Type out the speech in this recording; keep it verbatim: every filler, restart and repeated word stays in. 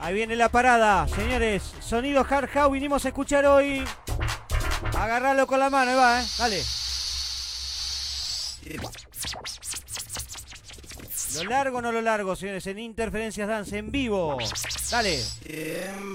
Ahí viene la parada, señores. Sonido hard house vinimos a escuchar hoy. Agarralo con la mano, ahí va, ¿eh? Dale. Lo largo o no lo largo, señores, en Interferencias Dance en vivo. Dale.